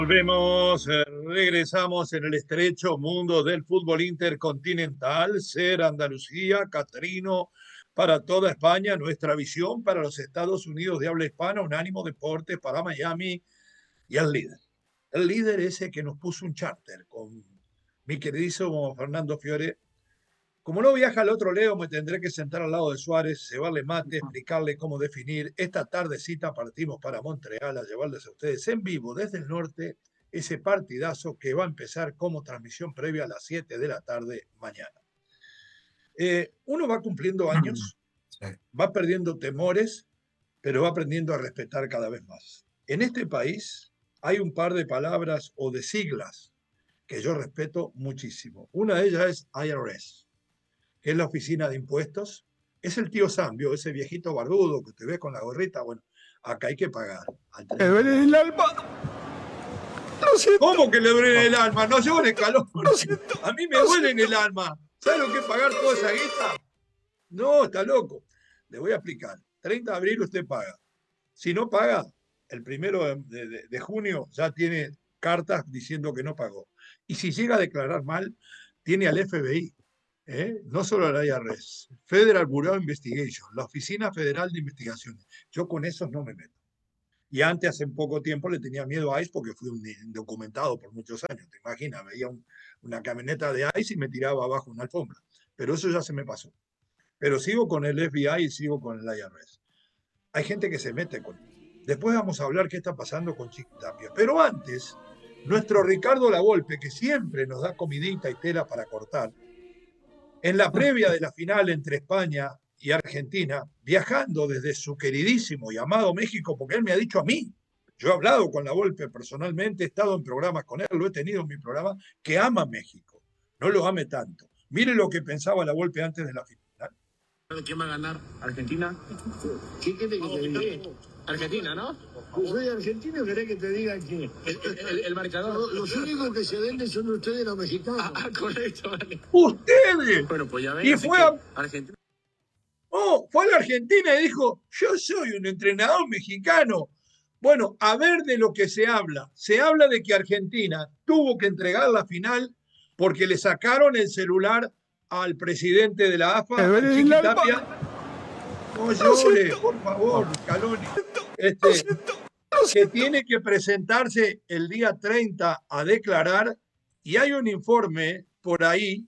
Volvemos, regresamos en el estrecho mundo del fútbol intercontinental, ser Andalucía, Catrino, para toda España, nuestra visión para los Estados Unidos de habla hispana, Unánimo Deportes para Miami y el líder. El líder ese que nos puso un charter con mi queridísimo Fernando Fiore. Como no viaja al otro Leo, me tendré que sentar al lado de Suárez, cebarle mate, explicarle cómo definir. Esta tardecita partimos para Montreal a llevarles a ustedes en vivo desde el norte ese partidazo que va a empezar como transmisión previa a las 7 de la tarde mañana. Uno va cumpliendo años, Sí. va perdiendo temores, pero va aprendiendo a respetar cada vez más. En este país hay un par de palabras o de siglas que yo respeto muchísimo. Una de ellas es IRS, que es la oficina de impuestos. Es el tío Sambio, ese viejito barbudo que te ves con la gorrita. Bueno, acá hay que pagar. Me duele el alma. Lo siento. ¿Cómo que le duele el alma? No llores, calor. Lo siento. A mí me duele en el alma. ¿Sabes lo que es pagar toda esa guita? No, está loco. Le voy a explicar. 30 de abril usted paga. Si no paga, el 1 de junio ya tiene cartas diciendo que no pagó. Y si llega a declarar mal, tiene al FBI. No solo al IRS, Federal Bureau of Investigation, la Oficina Federal de Investigaciones. Yo con esos no me meto. Y antes, hace poco tiempo, le tenía miedo a ICE porque fui un indocumentado por muchos años. Te imaginas, veía una camioneta de ICE y me tiraba abajo una alfombra. Pero eso ya se me pasó. Pero sigo con el FBI y sigo con el IRS. Hay gente que se mete con. Después vamos a hablar qué está pasando con Chiqui Tapia. Pero antes, nuestro Ricardo Lavolpe, que siempre nos da comidita y tela para cortar, en la previa de la final entre España y Argentina, viajando desde su queridísimo y amado México, porque él me ha dicho a mí, yo he hablado con Lavolpe personalmente, he estado en programas con él, lo he tenido en mi programa, que ama México, no lo ame tanto. Mire lo que pensaba Lavolpe antes de la final. ¿Quién va a ganar? ¿Argentina? ¿Qué quiere que te diga? Argentina, ¿no? Yo soy argentino, ¿querés que te diga que El marcador. los únicos que se venden son ustedes los mexicanos? Correcto, vale. ¡Ustedes! Bueno, pues ya ven. Y fue a... Argentina. Oh, fue a la Argentina y dijo, yo soy un entrenador mexicano. Bueno, a ver de lo que se habla. Se habla de que Argentina tuvo que entregar la final porque le sacaron el celular al presidente de la AFA, Me duele al el Chiqui alma. Tapia. No Lo llore, siento. por favor, Scaloni. Lo siento. Lo Que siento. tiene que presentarse el día 30 a declarar y hay un informe por ahí,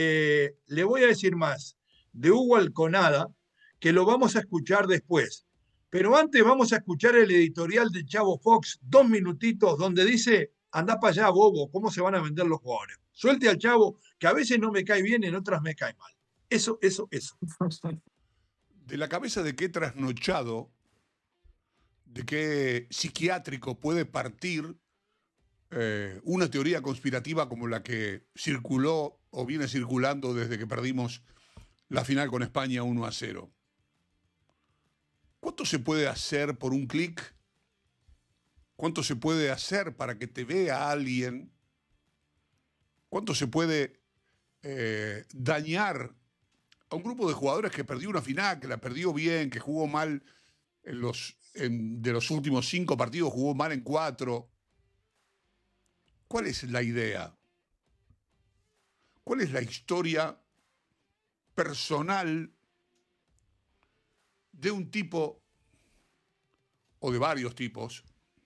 le voy a decir más, de Hugo Alconada, que lo vamos a escuchar después. Pero antes vamos a escuchar el editorial de Chavo Fox, 2 minutitos, donde dice, anda para allá, bobo, ¿cómo se van a vender los jugadores? Suelte al Chavo, que a veces no me cae bien y en otras me cae mal. Eso. De la cabeza de qué trasnochado, de qué psiquiátrico puede partir una teoría conspirativa como la que circuló o viene circulando desde que perdimos la final con España 1-0. ¿Cuánto se puede hacer por un clic? ¿Cuánto se puede hacer para que te vea alguien? ¿Cuánto se puede dañar a un grupo de jugadores que perdió una final, que la perdió bien, que jugó mal de los últimos 5 partidos, jugó mal en 4? ¿Cuál es la idea? ¿Cuál es la historia personal de un tipo o de varios tipos,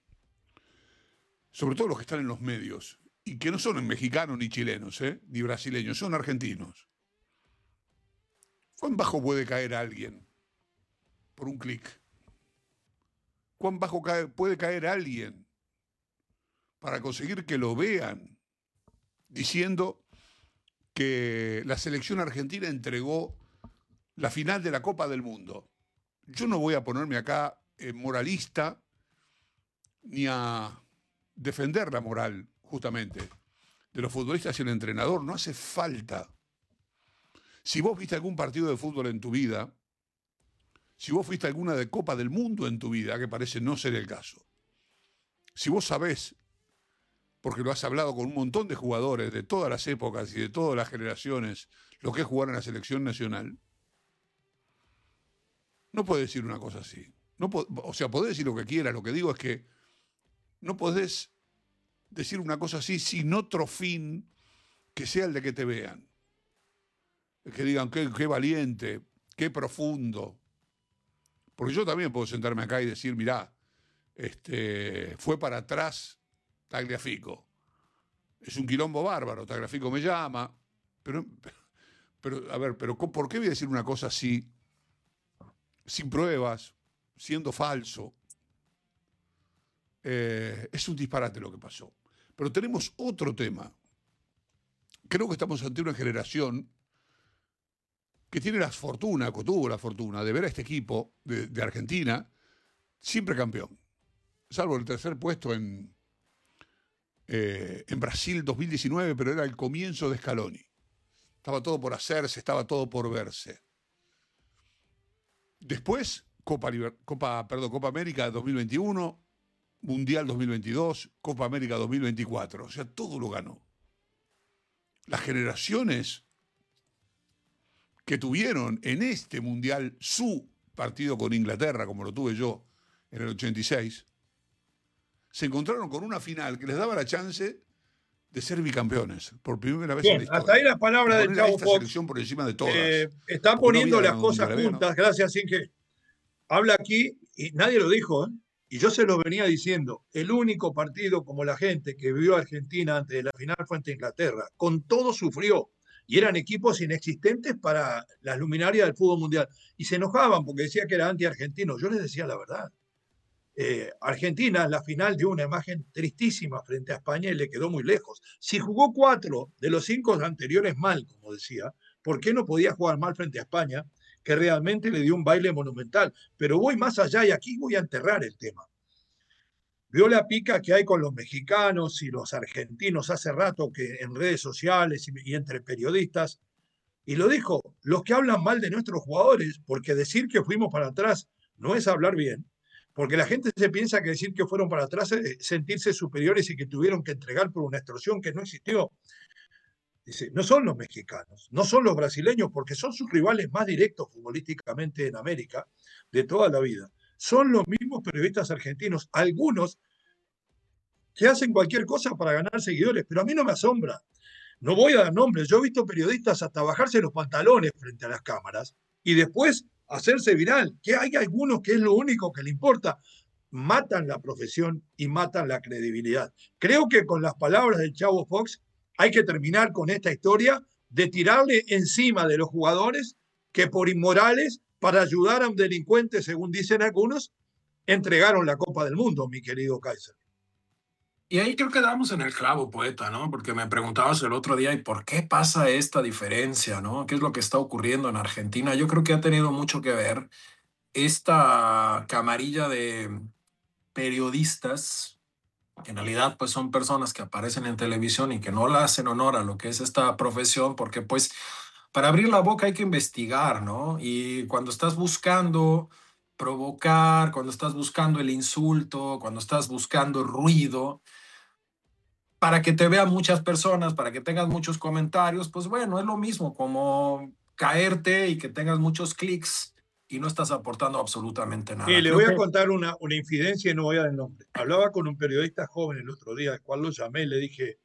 sobre todo los que están en los medios, y que no son mexicanos ni chilenos, ni brasileños, son argentinos? ¿Cuán bajo puede caer alguien por un clic? ¿Cuán bajo puede caer alguien para conseguir que lo vean diciendo que la selección argentina entregó la final de la Copa del Mundo? Yo no voy a ponerme acá moralista ni a defender la moral, justamente, de los futbolistas y el entrenador. No hace falta. Si vos viste algún partido de fútbol en tu vida, si vos fuiste a alguna de Copa del Mundo en tu vida, que parece no ser el caso, si vos sabés, porque lo has hablado con un montón de jugadores de todas las épocas y de todas las generaciones, lo que es jugar en la selección nacional, no podés decir una cosa así. No, o sea, podés decir lo que quieras. Lo que digo es que no podés decir una cosa así sin otro fin que sea el de que te vean. Que digan, qué valiente, qué profundo. Porque yo también puedo sentarme acá y decir, mirá, fue para atrás Tagliafico. Es un quilombo bárbaro, Tagliafico me llama. Pero a ver, ¿por qué voy a decir una cosa así, sin pruebas, siendo falso? Es un disparate lo que pasó. Pero tenemos otro tema. Creo que estamos ante una generación que tiene la fortuna, que tuvo la fortuna de ver a este equipo de Argentina siempre campeón. Salvo el tercer puesto en Brasil 2019, pero era el comienzo de Scaloni. Estaba todo por hacerse, estaba todo por verse. Después, Copa América 2021, Mundial 2022, Copa América 2024. O sea, todo lo ganó. Las generaciones que tuvieron en este Mundial su partido con Inglaterra, como lo tuve yo en el 86, se encontraron con una final que les daba la chance de ser bicampeones por primera vez en la historia. Hasta ahí las palabras del Chavo esta Fox. selección por encima de todas. Está poniendo las cosas mundial, juntas, ¿no? Gracias, Inge. Habla aquí y nadie lo dijo, ¿eh? Y yo se lo venía diciendo. El único partido como la gente que vio a Argentina antes de la final fue ante Inglaterra. Con todo sufrió. Y eran equipos inexistentes para las luminarias del fútbol mundial. Y se enojaban porque decía que era anti-argentino. Yo les decía la verdad. Argentina en la final dio una imagen tristísima frente a España y le quedó muy lejos. Si jugó 4 de los 5 anteriores mal, como decía, ¿por qué no podía jugar mal frente a España? Que realmente le dio un baile monumental. Pero voy más allá y aquí voy a enterrar el tema. Vio la pica que hay con los mexicanos y los argentinos hace rato que en redes sociales y entre periodistas. Y lo dijo, los que hablan mal de nuestros jugadores, porque decir que fuimos para atrás no es hablar bien. Porque la gente se piensa que decir que fueron para atrás es sentirse superiores y que tuvieron que entregar por una extorsión que no existió. Dice, no son los mexicanos, no son los brasileños, porque son sus rivales más directos futbolísticamente en América de toda la vida. Son los mismos periodistas argentinos, algunos que hacen cualquier cosa para ganar seguidores, pero a mí no me asombra. No voy a dar nombres, yo he visto periodistas hasta bajarse los pantalones frente a las cámaras y después hacerse viral, que hay algunos que es lo único que le importa, matan la profesión y matan la credibilidad. Creo que con las palabras del Chavo Fox hay que terminar con esta historia de tirarle encima de los jugadores que por inmorales, para ayudar a un delincuente, según dicen algunos, entregaron la Copa del Mundo, mi querido Kaiser. Y ahí creo que damos en el clavo, poeta, ¿no? Porque me preguntabas el otro día, ¿y por qué pasa esta diferencia, no? ¿Qué es lo que está ocurriendo en Argentina? Yo creo que ha tenido mucho que ver esta camarilla de periodistas, que en realidad pues son personas que aparecen en televisión y que no le hacen honor a lo que es esta profesión, porque pues para abrir la boca hay que investigar, ¿no? Y cuando estás buscando provocar, cuando estás buscando el insulto, cuando estás buscando ruido, para que te vean muchas personas, para que tengas muchos comentarios, pues bueno, es lo mismo como caerte y que tengas muchos clics y no estás aportando absolutamente nada. Le voy a contar una infidencia y no voy a dar el nombre. Hablaba con un periodista joven el otro día, al cual lo llamé y le dije,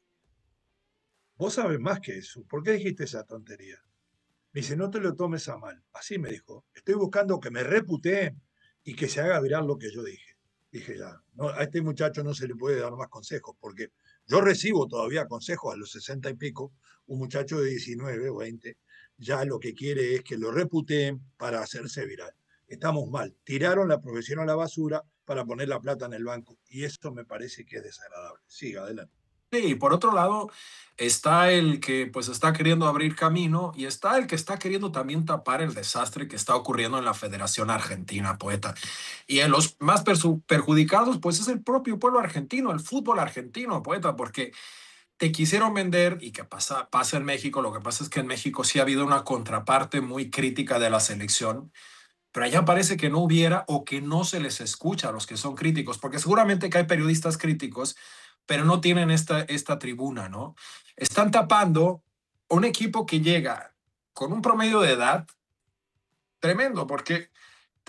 vos sabés más que eso, ¿por qué dijiste esa tontería? Me dice, no te lo tomes a mal. Así me dijo, estoy buscando que me reputeen y que se haga viral lo que yo dije. Dije, ya, no, a este muchacho no se le puede dar más consejos, porque yo recibo todavía consejos a los 60 y pico, un muchacho de 19 o 20, ya lo que quiere es que lo reputeen para hacerse viral. Estamos mal. Tiraron la profesión a la basura para poner la plata en el banco. Y eso me parece que es desagradable. Siga, adelante. Sí, y por otro lado, está el que pues está queriendo abrir camino y está el que está queriendo también tapar el desastre que está ocurriendo en la Federación Argentina, poeta. Y en los más perjudicados, pues es el propio pueblo argentino, el fútbol argentino, poeta, porque te quisieron vender y que pasa en México. Lo que pasa es que en México sí ha habido una contraparte muy crítica de la selección, pero allá parece que no hubiera o que no se les escucha a los que son críticos, porque seguramente que hay periodistas críticos, pero no tienen esta tribuna, ¿no? Están tapando un equipo que llega con un promedio de edad tremendo, porque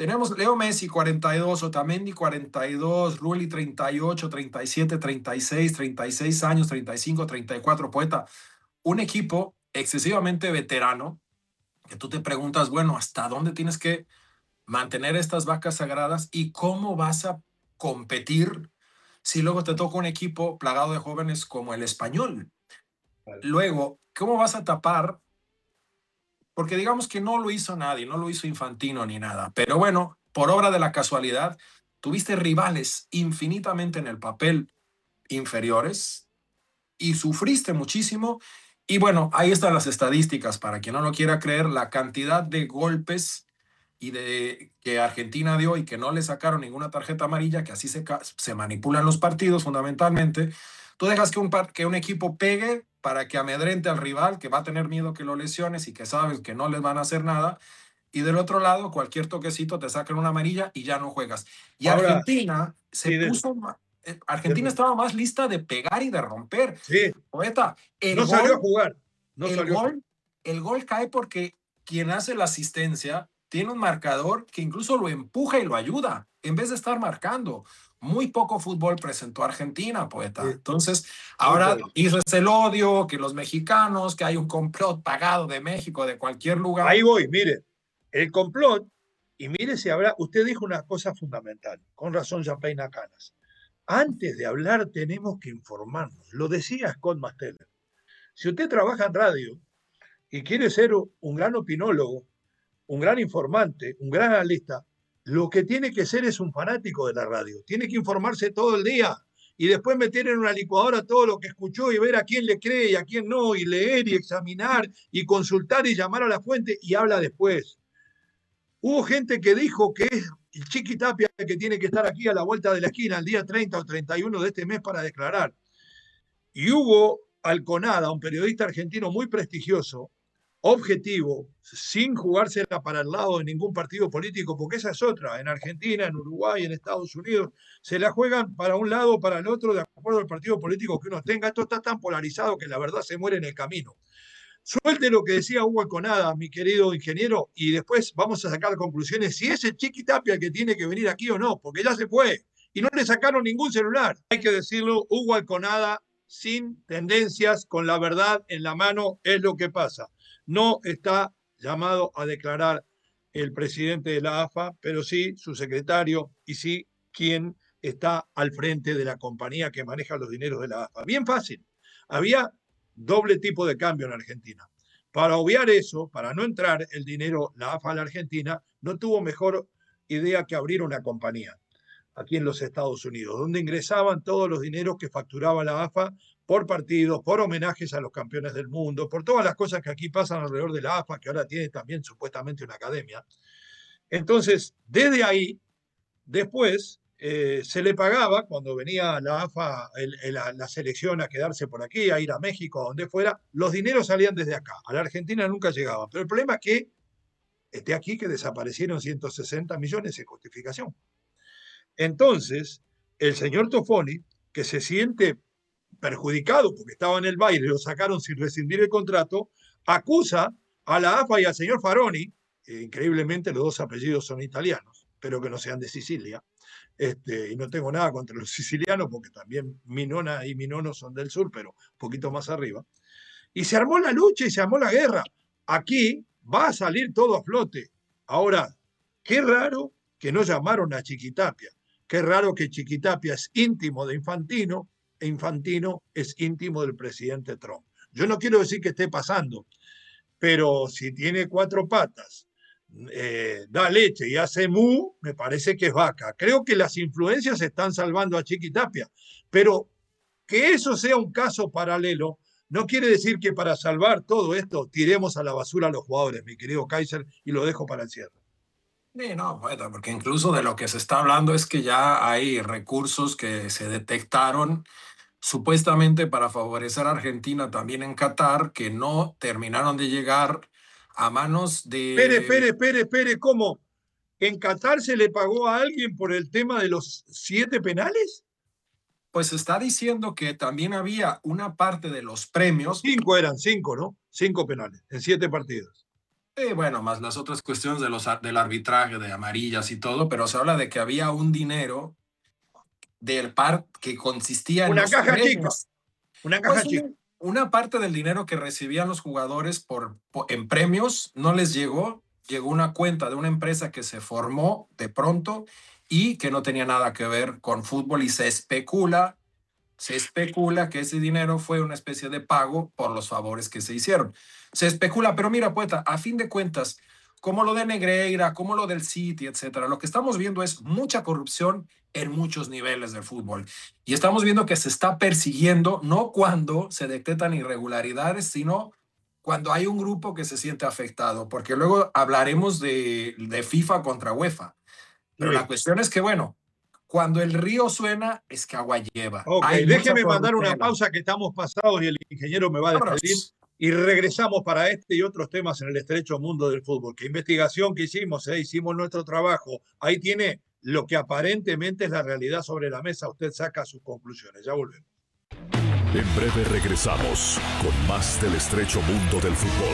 tenemos Leo Messi 42, Otamendi 42, Rulli 38, 37, 36, 36 años, 35, 34, Poeta. Un equipo excesivamente veterano que tú te preguntas, bueno, ¿hasta dónde tienes que mantener estas vacas sagradas y cómo vas a competir si luego te toca un equipo plagado de jóvenes como el Español? Luego, ¿cómo vas a tapar? Porque digamos que no lo hizo nadie, no lo hizo Infantino ni nada, pero bueno, por obra de la casualidad, tuviste rivales infinitamente en el papel inferiores y sufriste muchísimo. Y bueno, ahí están las estadísticas para quien no lo quiera creer, la cantidad de golpes y de que Argentina dio y que no le sacaron ninguna tarjeta amarilla, que así se manipulan los partidos fundamentalmente. Tú dejas que un equipo pegue para que amedrente al rival, que va a tener miedo que lo lesiones y que sabes que no les van a hacer nada. Y del otro lado, cualquier toquecito te sacan una amarilla y ya no juegas. Y ahora, Argentina se puso... Argentina estaba más lista de pegar y de romper. Sí. Poeta, no salió a jugar. El gol cae porque quien hace la asistencia tiene un marcador que incluso lo empuja y lo ayuda, en vez de estar marcando. Muy poco fútbol presentó Argentina, Poeta. Sí. Entonces, ahora dices el odio, que los mexicanos, que hay un complot pagado de México, de cualquier lugar. Ahí voy, mire, el complot, y mire si habrá, usted dijo una cosa fundamental, con razón ya peina canas. Antes de hablar tenemos que informarnos, lo decía Scott Masteller. Si usted trabaja en radio y quiere ser un gran opinólogo, un gran informante, un gran analista, lo que tiene que ser es un fanático de la radio. Tiene que informarse todo el día y después meter en una licuadora todo lo que escuchó y ver a quién le cree y a quién no, y leer y examinar y consultar y llamar a la fuente y habla después. Hubo gente que dijo que es el Chiqui Tapia que tiene que estar aquí a la vuelta de la esquina el día 30 o 31 de este mes para declarar. Y hubo Alconada, un periodista argentino muy prestigioso, objetivo, sin jugársela para el lado de ningún partido político, porque esa es otra. En Argentina, en Uruguay, en Estados Unidos, se la juegan para un lado o para el otro de acuerdo al partido político que uno tenga. Esto está tan polarizado que la verdad se muere en el camino. Suelte lo que decía Hugo Alconada, mi querido ingeniero, y después vamos a sacar conclusiones si es el Chiqui Tapia el que tiene que venir aquí o no, porque ya se fue y no le sacaron ningún celular. Hay que decirlo, Hugo Alconada, sin tendencias, con la verdad en la mano, es lo que pasa. No está llamado a declarar el presidente de la AFA, pero sí su secretario y sí quien está al frente de la compañía que maneja los dineros de la AFA. Bien fácil. Había doble tipo de cambio en Argentina. Para obviar eso, para no entrar el dinero, la AFA a la Argentina no tuvo mejor idea que abrir una compañía aquí en los Estados Unidos, donde ingresaban todos los dineros que facturaba la AFA por partidos, por homenajes a los campeones del mundo, por todas las cosas que aquí pasan alrededor de la AFA, que ahora tiene también supuestamente una academia. Entonces, desde ahí, después, se le pagaba cuando venía la AFA, la selección a quedarse por aquí, a ir a México, a donde fuera, los dineros salían desde acá. A la Argentina nunca llegaban. Pero el problema es que esté aquí que desaparecieron 160 millones en justificación. Entonces, el señor Toffoli, que se siente perjudicado porque estaba en el baile, lo sacaron sin rescindir el contrato, acusa a la AFA y al señor Faroni, increíblemente los dos apellidos son italianos, pero que no sean de Sicilia, y no tengo nada contra los sicilianos porque también mi nona y mi nono son del sur, pero un poquito más arriba, y se armó la lucha y se armó la guerra. Aquí va a salir todo a flote. Ahora, qué raro que no llamaron a Chiquitapia. Qué raro que Chiquitapia es íntimo de Infantino e Infantino es íntimo del presidente Trump. Yo no quiero decir que esté pasando, pero si tiene cuatro patas, da leche y hace mu, me parece que es vaca. Creo que las influencias están salvando a Chiquitapia, pero que eso sea un caso paralelo no quiere decir que para salvar todo esto tiremos a la basura a los jugadores, mi querido Kaiser, y lo dejo para el cierre. Sí, no, bueno, porque incluso de lo que se está hablando es que ya hay recursos que se detectaron supuestamente para favorecer a Argentina también en Qatar, que no terminaron de llegar a manos de... Espere, ¿cómo? ¿En Qatar se le pagó a alguien por el tema de los 7 penales? Pues está diciendo que también había una parte de los premios... 5 eran, 5, ¿no? 5 penales en 7 partidos. Bueno, más las otras cuestiones del arbitraje, de amarillas y todo, pero se habla de que había un dinero del par que consistía en Una los caja chica, premios. una caja chica. Una parte del dinero que recibían los jugadores en premios no les llegó una cuenta de una empresa que se formó de pronto y que no tenía nada que ver con fútbol, y se especula que ese dinero fue una especie de pago por los favores que se hicieron. Se especula, pero mira, poeta, a fin de cuentas, como lo de Negreira, como lo del City, etcétera, lo que estamos viendo es mucha corrupción en muchos niveles del fútbol. Y estamos viendo que se está persiguiendo, no cuando se detectan irregularidades, sino cuando hay un grupo que se siente afectado, porque luego hablaremos de FIFA contra UEFA. Pero Sí. la cuestión es que, bueno, cuando el río suena, es que agua lleva. Ok, Hay déjeme mucha mandar una corruptela. pausa que estamos pasados y el ingeniero me va a despedir. Vámonos. Y regresamos para este y otros temas en el estrecho mundo del fútbol. ¿Qué investigación que hicimos? Hicimos nuestro trabajo. Ahí tiene lo que aparentemente es la realidad sobre la mesa. Usted saca sus conclusiones. Ya volvemos. En breve regresamos con más del estrecho mundo del fútbol.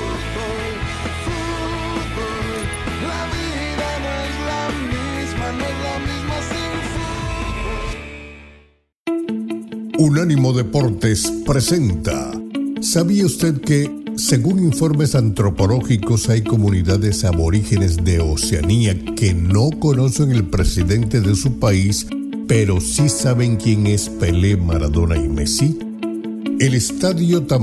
La vida no es la misma, no es la misma sin fútbol. Unánimo Deportes presenta. ¿Sabía usted que, según informes antropológicos, hay comunidades aborígenes de Oceanía que no conocen el presidente de su país, pero sí saben quién es Pelé, Maradona y Messi? El estadio